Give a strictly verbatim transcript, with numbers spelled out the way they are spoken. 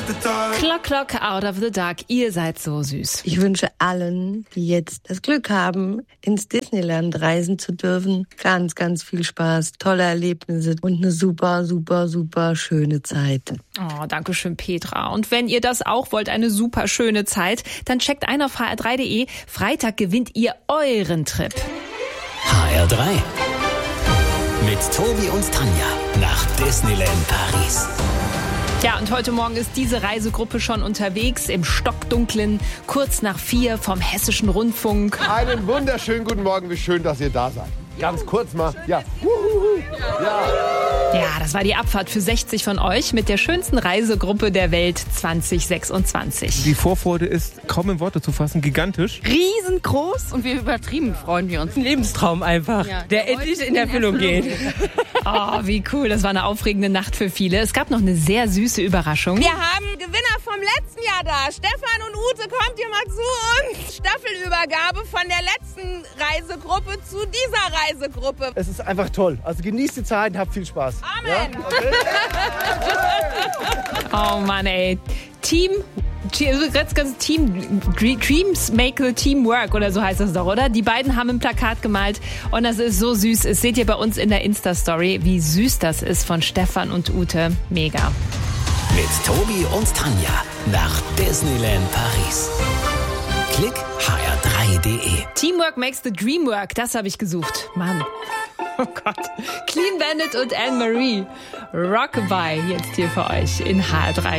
of the dark. Clock, clock, out of the dark. Ihr seid so süß. Ich wünsche allen, die jetzt das Glück haben, ins Disneyland reisen zu dürfen, ganz, ganz viel Spaß, tolle Erlebnisse und eine super, super, super schöne Zeit. Oh, danke schön, Petra. Und wenn ihr das auch wollt, eine super schöne Zeit, dann checkt ein auf h r drei punkt d e. Freitag gewinnt ihr euren Trip. H R drei. Mit Tobi und Tanja nach Disneyland Paris. Ja, und heute Morgen ist diese Reisegruppe schon unterwegs im Stockdunklen, kurz nach vier vom Hessischen Rundfunk. Einen wunderschönen guten Morgen, wie schön, dass ihr da seid. Ganz kurz mal, ja. Ja. Ja, das war die Abfahrt für sechzig von euch mit der schönsten Reisegruppe der Welt zwanzig sechsundzwanzig. Die Vorfreude ist kaum in Worte zu fassen, gigantisch. Riesengroß und wir übertrieben freuen wir uns. Ein Lebenstraum einfach, Ja, der endlich in Erfüllung geht. Oh, wie cool, das war eine aufregende Nacht für viele. Es gab noch eine sehr süße Überraschung. Wir haben Gewinner vom letzten Jahr da. Stefan und Ute, kommt ihr mal zu uns. Staffelübergabe von der letzten Reisegruppe zu dieser Reisegruppe. Es ist einfach toll. Also genießt die Zeit und habt viel Spaß. Amen. Ja? Okay. Oh Mann, ey. Team, ganz, ganz Team, Dreams make the team work oder so heißt das doch, oder? Die beiden haben ein Plakat gemalt und das ist so süß. Das seht ihr bei uns in der Insta-Story, wie süß das ist von Stefan und Ute. Mega. Mit Tobi und Tanja nach Disneyland Paris. Klick h r drei punkt d e. Teamwork makes the dream work, das habe ich gesucht. Mann. Oh Gott. Clean Bandit und Anne-Marie. Rockabye jetzt hier für euch in H R drei.